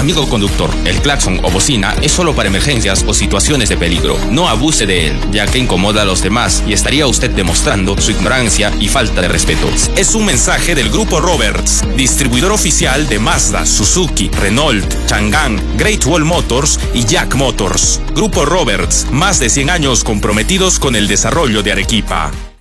Amigo conductor, el claxon o bocina es solo para emergencias o situaciones de peligro. No abuse de él, ya que incomoda a los demás y estaría usted demostrando su ignorancia y falta de respeto. Es un mensaje del Grupo Roberts, distribuidor oficial de Mazda, Suzuki, Renault, Changan, Great Wall Motors y Jack Motors. Grupo Roberts, más de 100 años comprometidos con el desarrollo de Arequipa.